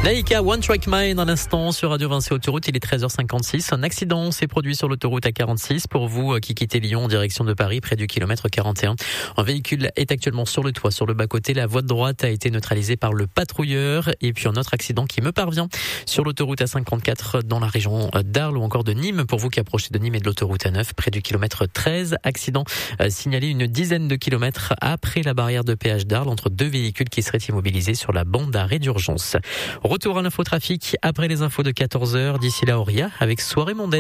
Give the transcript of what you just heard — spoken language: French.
Laïka, One Track Mind, un instant sur Radio Vinci Autoroute, il est 13h56. Un accident s'est produit sur l'autoroute A46 pour vous qui quittez Lyon en direction de Paris, près du kilomètre 41. Un véhicule est actuellement sur le toit, sur le bas-côté. La voie de droite a été neutralisée par le patrouilleur. Et puis un autre accident qui me parvient sur l'autoroute A54 dans la région d'Arles ou encore de Nîmes. Pour vous qui approchez de Nîmes et de l'autoroute A9, près du kilomètre 13. Accident signalé une dizaine de kilomètres après la barrière de péage d'Arles entre deux véhicules qui seraient immobilisés sur la bande d'arrêt d'urgence. Retour à l'infotrafic après les infos de 14h. D'ici là, Auria avec Soirée mondaine.